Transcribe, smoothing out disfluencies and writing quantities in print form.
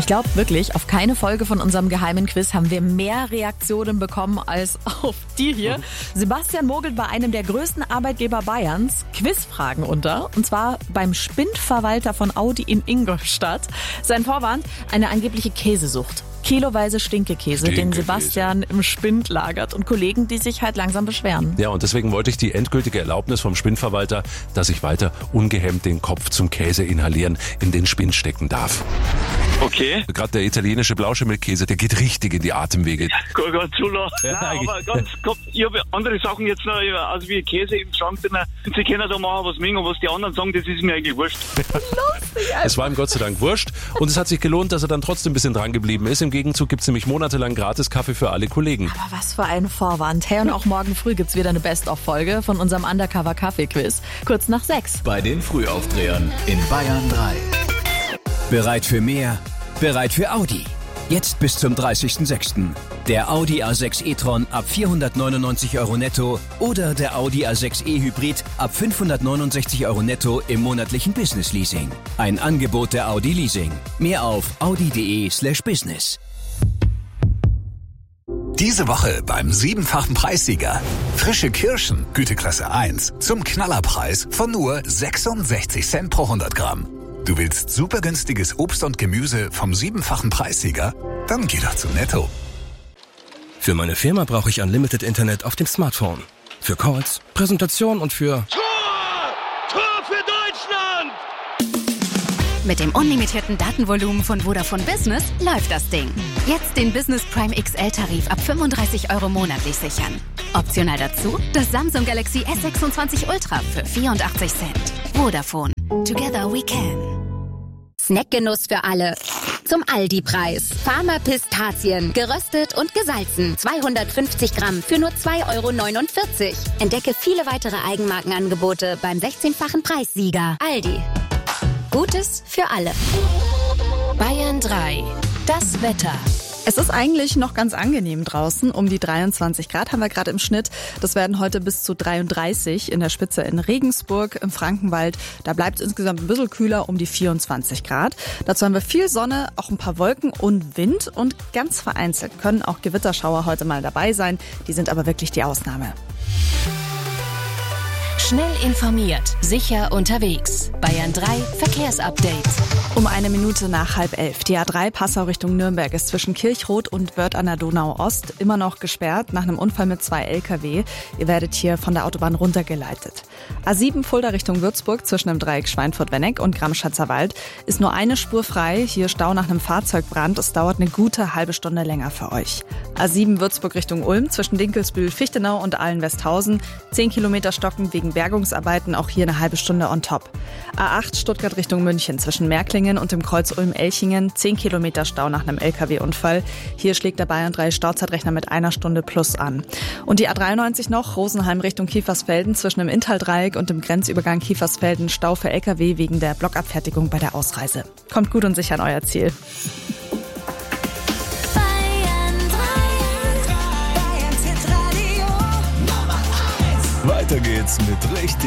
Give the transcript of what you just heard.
glaube wirklich, auf keine Folge von unserem geheimen Quiz haben wir mehr Reaktionen bekommen als auf die hier. Sebastian mogelt bei einem der größten Arbeitgeber Bayerns Quizfragen unter. Und zwar beim Spindverwalter von Audi in Ingolstadt. Sein Vorwand, eine angebliche Käsesucht. Kiloweise Stinkekäse, den Sebastian im Spind lagert und Kollegen, die sich halt langsam beschweren. Ja, und deswegen wollte ich die endgültige Erlaubnis vom Spindverwalter, dass ich weiter ungehemmt den Kopf zum Käse inhalieren in den Spind stecken darf. Okay. Gerade der italienische Blauschimmelkäse, der geht richtig in die Atemwege. Gott, zu lang. Ja, Nein, aber ganz Kopf, ich habe andere Sachen jetzt noch, also wie Käse im Schrank drin. Sie können da machen, was mögen, und was die anderen sagen, das ist mir eigentlich wurscht. Lustig, Es war ihm Gott sei Dank wurscht und es hat sich gelohnt, dass er dann trotzdem ein bisschen dran geblieben ist. Im Gegenzug gibt's nämlich monatelang gratis Kaffee für alle Kollegen. Aber was für ein Vorwand. Hey, und auch morgen früh gibt's wieder eine Best-of-Folge von unserem Undercover-Kaffee-Quiz. Kurz nach 6. Bei den Frühaufdrehern in Bayern 3. Bereit für mehr? Bereit für Audi. Jetzt bis zum 30.06. Der Audi A6 e-tron ab 499 € netto oder der Audi A6 e-Hybrid ab 569 € netto im monatlichen Business-Leasing. Ein Angebot der Audi Leasing. Mehr auf audi.de/business. Diese Woche beim 7-fachen Preissieger. Frische Kirschen, Güteklasse 1, zum Knallerpreis von nur 66 Cent pro 100 Gramm. Du willst super günstiges Obst und Gemüse vom 7-fachen Preissieger? Dann geh doch zu Netto. Für meine Firma brauche ich Unlimited Internet auf dem Smartphone. Für Calls, Präsentation und für... Tor für Deutschland! Mit dem unlimitierten Datenvolumen von Vodafone Business läuft das Ding. Jetzt den Business Prime XL-Tarif ab 35 € monatlich sichern. Optional dazu das Samsung Galaxy S26 Ultra für 84 Cent. Vodafone. Together we can. Snackgenuss für alle. Zum Aldi-Preis. Farmer Pistazien, geröstet und gesalzen. 250 Gramm für nur 2,49 €. Entdecke viele weitere Eigenmarkenangebote beim 16-fachen Preissieger. Aldi. Gutes für alle. Bayern 3. Das Wetter. Es ist eigentlich noch ganz angenehm draußen. Um die 23 Grad haben wir gerade im Schnitt. Das werden heute bis zu 33 in der Spitze in Regensburg, im Frankenwald. Da bleibt es insgesamt ein bisschen kühler, um die 24 Grad. Dazu haben wir viel Sonne, auch ein paar Wolken und Wind. Und ganz vereinzelt können auch Gewitterschauer heute mal dabei sein. Die sind aber wirklich die Ausnahme. Schnell informiert, sicher unterwegs. Bayern 3 Verkehrsupdate. Um 1 nach 10:30. Die A3 Passau Richtung Nürnberg ist zwischen Kirchroth und Wörth an der Donau Ost immer noch gesperrt nach einem Unfall mit 2 LKW. Ihr werdet hier von der Autobahn runtergeleitet. A7 Fulda Richtung Würzburg zwischen dem Dreieck Schweinfurt-Wenneck und Gramschatzer Wald ist nur eine Spur frei. Hier Stau nach einem Fahrzeugbrand. Es dauert eine gute halbe Stunde länger für euch. A7 Würzburg Richtung Ulm zwischen Dinkelsbühl, Fichtenau und Ahlen-Westhausen. 10 Kilometer stocken wegen Bergungsarbeiten, auch hier eine halbe Stunde on top. A8 Stuttgart Richtung München zwischen Märklingen und dem Kreuz Ulm-Elchingen. 10 Kilometer Stau nach einem LKW-Unfall. Hier schlägt der Bayern 3 Stauzeitrechner mit 1 Stunde plus an. Und die A93 noch, Rosenheim Richtung Kiefersfelden zwischen dem Inntal-Dreieck und dem Grenzübergang Kiefersfelden. Stau für LKW wegen der Blockabfertigung bei der Ausreise. Kommt gut und sicher an euer Ziel. Weiter geht's mit richtig